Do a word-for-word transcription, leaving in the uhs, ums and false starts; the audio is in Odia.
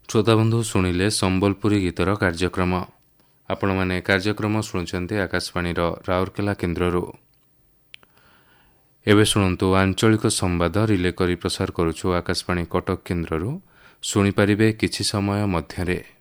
ଶ୍ରୋତାବନ୍ଧୁ ଶୁଣିଲେ ସମ୍ବଲପୁରୀ ଗୀତର କାର୍ଯ୍ୟକ୍ରମ। ଆପଣମାନେ କାର୍ଯ୍ୟକ୍ରମ ଶୁଣୁଛନ୍ତି ଆକାଶବାଣୀର ରାଉରକେଲା କେନ୍ଦ୍ରରୁ। ଏବେ ଶୁଣନ୍ତୁ ଆଞ୍ଚଳିକ ସମ୍ବାଦ ରିଲେ କରି ପ୍ରସାର କରୁଛୁ ଆକାଶବାଣୀ କଟକ କେନ୍ଦ୍ରରୁ। ଶୁଣିପାରିବେ କିଛି ସମୟ ମଧ୍ୟରେ।